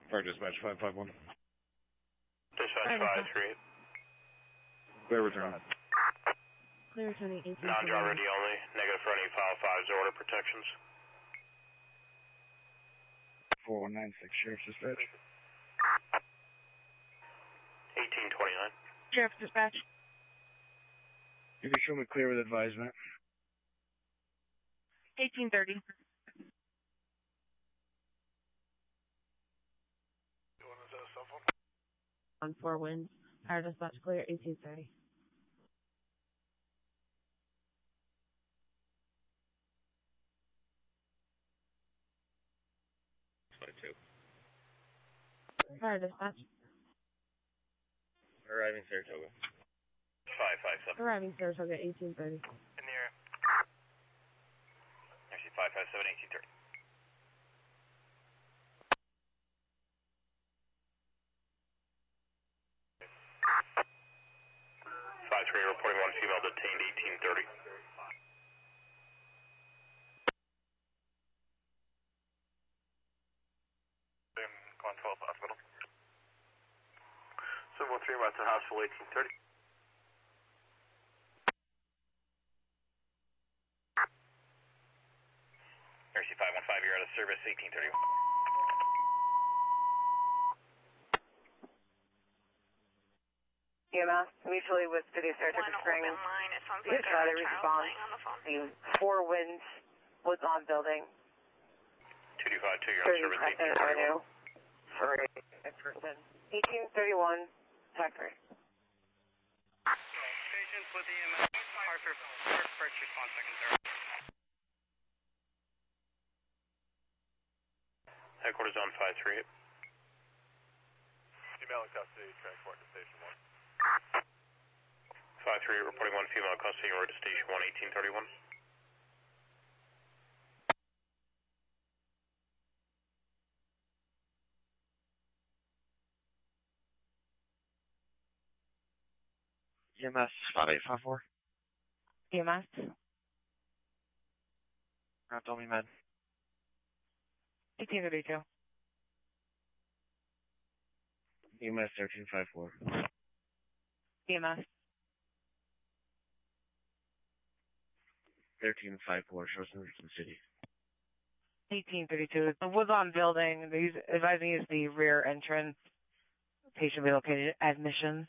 Fire dispatch 551. Dispatch 538. Clear return. Clear returning 18. Non-driver D only. Negative for any file 5's order protections. 4196, Sheriff's Dispatch. 1829. Sheriff's Dispatch. You can show me clear with advisement. 1830. On 4 winds. Fire dispatch clear 1830. Fire dispatch. Arriving Saratoga. 557. Arriving Saratoga 1830. In the area. Actually, 557, 1830. Reporting one female detained 1830. Con 12 hospital. 713 Watson Hospital 1830. Mercy 515, you're out of service 1831. EMS, mutually with City of Saratoga Springs. We try to respond. The 4 winds was on building. 225, you're on service 1831. For a person. 1831, factory. Patients with EMS, Hartford, first response, second, third. Headquarters on 538. Female in custody, transport to station 1. 538 reporting one female in custody, order to station 1, 1831. EMS 5854. EMS. Tell me, man. 1832. EMS 1354. EMS. 1354, shows in the city. 1832. It was on building. These advising is the rear entrance. Patient relocated admissions.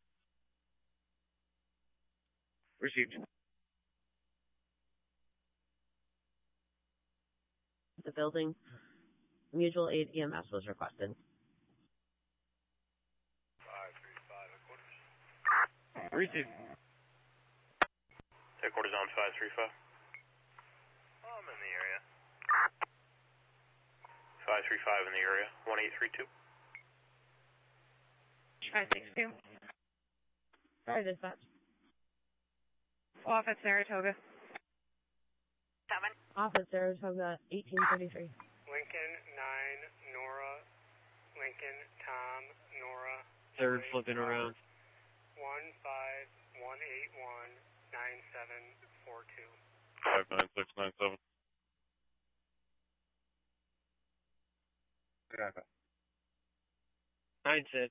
Received. The building. Mutual aid EMS was requested. 535 at quarters. Received. Headquarters on 535. I'm in the area. 535 in the area, 1832. 562. Sorry, dispatch. Office Saratoga. 7. Office Saratoga, 1833. Lincoln, 9, Nora, Lincoln, Tom, Nora. Third flipping around. 15181 9742. 59697. Copy. 96.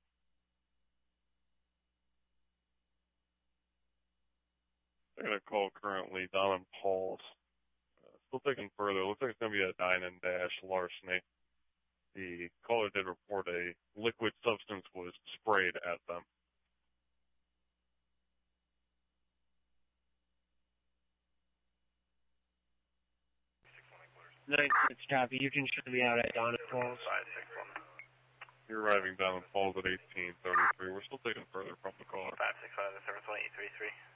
I'm going to call currently Don and Paul's. Still taking further. Looks like it's going to be a dine and dash larceny. The caller did report a liquid substance was sprayed at them. 96 copy. You can show me out at Don and Paul's. 561. You're arriving down in Falls at 1833. We're still taking further from the caller. 565, the service 1833.